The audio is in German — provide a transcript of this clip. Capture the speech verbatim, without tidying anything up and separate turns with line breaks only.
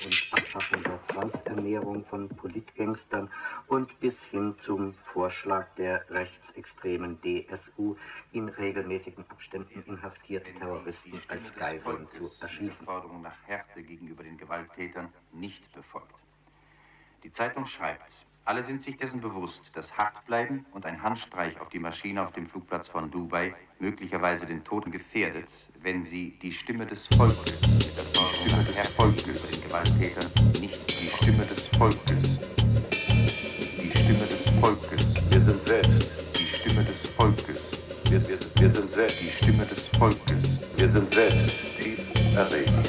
und Abschaffung der Zwangsernährung von Politgangstern und bis hin zum Vorschlag der rechtsextremen D S U, in regelmäßigen Abständen inhaftierte Terroristen als Geiseln zu erschießen.
Die Forderung nach Härte gegenüber den Gewalttätern nicht befolgt. Die Zeitung schreibt, alle sind sich dessen bewusst, dass Hartbleiben und ein Handstreich auf die Maschine auf dem Flugplatz von Dubai möglicherweise den Toten gefährdet, wenn sie die Stimme des Volkes, mit der Forderung nach Erfolg über den Gewalttätern, nicht die Stimme des Volkes, die Stimme des Volkes,
wir sind selbst,
die Stimme des Volkes,
wir, wir, wir sind selbst,
die Stimme des Volkes,
wir sind selbst tief erregt.